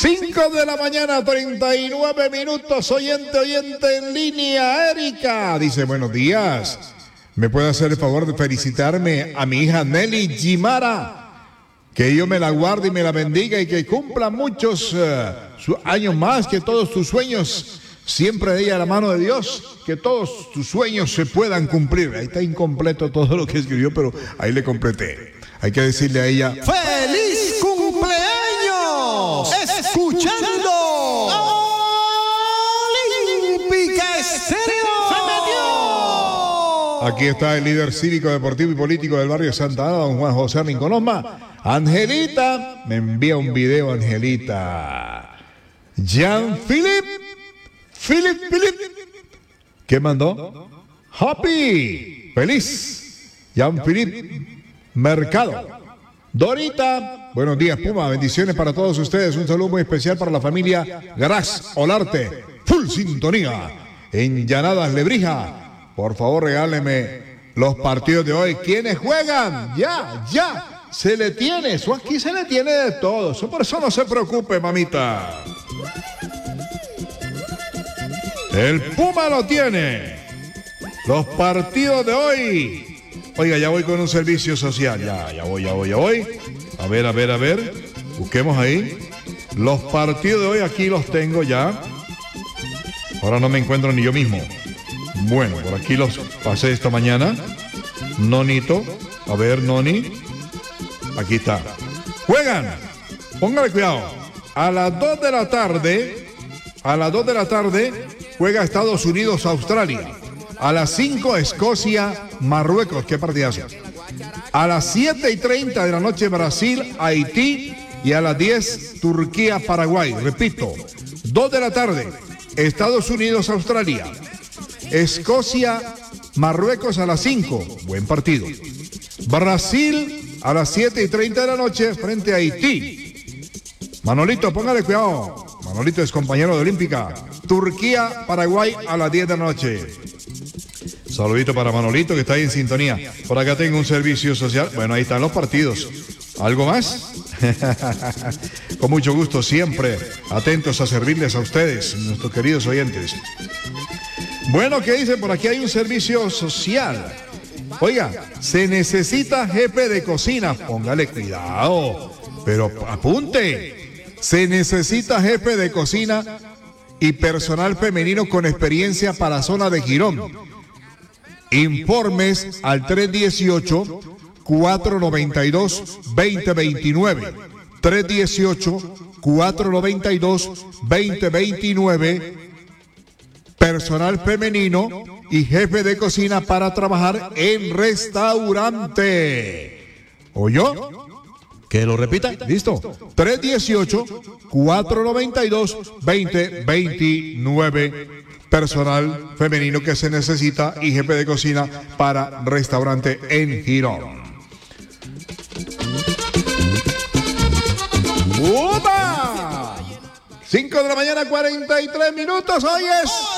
5 de la mañana, 39 minutos. Oyente en línea. Erika dice: buenos días. ¿Me puede hacer el favor de felicitarme a mi hija Nelly Gimara? Que Dios me la guarde y me la bendiga y que cumpla muchos años más, que todos tus sueños, siempre de ella a la mano de Dios, que todos tus sueños se puedan cumplir. Ahí está incompleto todo lo que escribió, pero ahí le completé. Hay que decirle a ella: ¡feliz cumpleaños! Escuchando Olímpica Estéreo. Aquí está el líder cívico, deportivo y político del barrio Santa Ana, don Juan José Rinconosma. Angelita, me envía un video, Angelita. Jean-Philippe, ¿qué mandó? Happy, feliz. Jean-Philippe Mercado. Dorita, buenos días, Puma, bendiciones para todos ustedes. Un saludo muy especial para la familia Gras Olarte, full sintonía. En Llanadas Lebrija. Por favor, regáleme los partidos de hoy. ¿Quiénes juegan? Ya. Se le tiene. Eso aquí se le tiene de todo. Eso por eso no se preocupe, mamita. El Puma lo tiene. Los partidos de hoy. Oiga, ya voy con un servicio social. Ya voy. A ver. Busquemos ahí. Los partidos de hoy aquí los tengo ya. Ahora no me encuentro ni yo mismo. Bueno, por aquí los pasé esta mañana. Nonito. A ver, Noni. Aquí está. Juegan. Póngale cuidado. A las 2 de la tarde juega Estados Unidos, Australia. A las 5 Escocia, Marruecos. Qué partidazo. A las 7:30 de la noche Brasil, Haití. Y a las 10 Turquía, Paraguay. Repito, 2 de la tarde Estados Unidos, Australia. Escocia, Marruecos a las 5. Buen partido. Brasil a las 7:30 de la noche frente a Haití. Manolito, póngale cuidado. Manolito es compañero de Olímpica. Turquía, Paraguay a las 10 de la noche. Saludito para Manolito que está ahí en sintonía. Por acá tengo un servicio social. Bueno, ahí están los partidos. ¿Algo más? Con mucho gusto, siempre atentos a servirles a ustedes, nuestros queridos oyentes. Bueno, ¿qué dicen? Por aquí hay un servicio social. Oiga, se necesita jefe de cocina. Póngale cuidado, pero apunte. Se necesita jefe de cocina y personal femenino con experiencia para zona de Girón. Informes al 318-492-2029. 318-492-2029. Personal femenino y jefe de cocina para trabajar en restaurante. ¿Oyó? Que lo repita. Listo. 318-492-2029. Personal femenino que se necesita y jefe de cocina para restaurante en Girón. ¡Upa! 5 de la mañana, 43 minutos. Hoy es